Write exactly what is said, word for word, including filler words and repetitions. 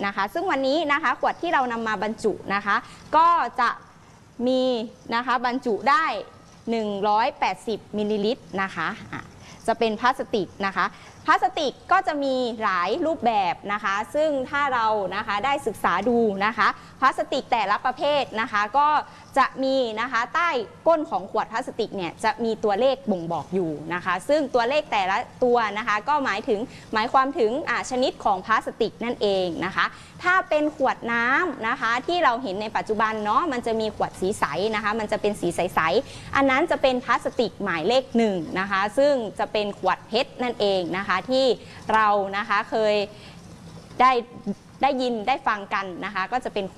นะคะซึ่งวันนี้นะคะขวดที่เรานำมาบรรจุนะคะก็จะมีนะคะบรรจุได้หนึ่งร้อยแปดสิบมิลลิลิตรนะคะจะเป็นพลาสติกนะคะพลาสติกก็จะมีหลายรูปแบบนะคะซึ่งถ้าเรานะคะได้ศึกษาดูนะคะพลาสติกแต่ละประเภทนะคะก็จะมีนะคะใต้ก้นของขวดพลาสติกเนี่ยจะมีตัวเลขบ่งบอกอยู่นะคะซึ่งตัวเลขแต่ละตัวนะคะก็หมายถึงหมายความถึงชนิดของพลาสติกนั่นเองนะคะถ้าเป็นขวดน้ำนะคะที่เราเห็นในปัจจุบันเนาะมันจะมีขวดสีใสนะคะมันจะเป็นสีใสๆอันนั้นจะเป็นพลาสติกหมายเลขหนึ่งนะคะซึ่งจะเป็นขวดเพชรนั่นเองนะคะที่เรานะคะเคยได้ได้ยินได้ฟังกันนะคะก็จะเป็น